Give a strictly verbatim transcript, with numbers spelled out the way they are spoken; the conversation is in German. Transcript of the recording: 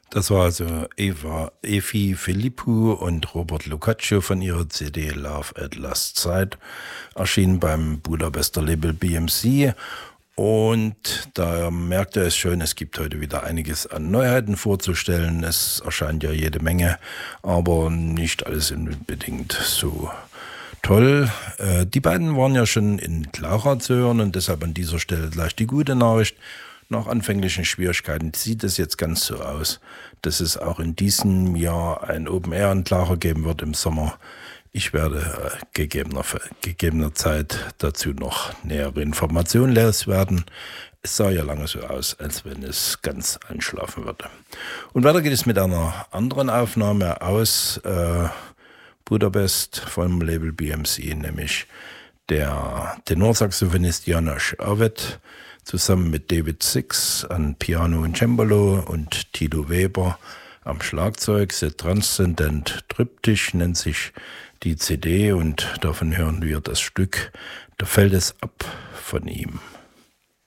Das war also Eva Efi Philippou und Robert Lucaccio von ihrer C D Love at Last Sight, erschienen beim Budapester Label B M C. Und da merkt er es schon, es gibt heute wieder einiges an Neuheiten vorzustellen. Es erscheint ja jede Menge, aber nicht alles unbedingt so toll. Äh, die beiden waren ja schon in Clara zu hören und deshalb an dieser Stelle gleich die gute Nachricht. Nach anfänglichen Schwierigkeiten sieht es jetzt ganz so aus, dass es auch in diesem Jahr ein Open Air in Clara geben wird im Sommer. Ich werde äh, gegebener, gegebener Zeit dazu noch nähere Informationen loswerden. Es sah ja lange so aus, als wenn es ganz einschlafen würde. Und weiter geht es mit einer anderen Aufnahme aus äh, Budapest vom Label B M C, nämlich der Tenorsaxophonist János Ovet zusammen mit David Six an Piano und Cembalo und Tilo Weber am Schlagzeug. The Transcendent Triptych nennt sich die C D und davon hören wir das Stück. Da fällt es ab von ihm.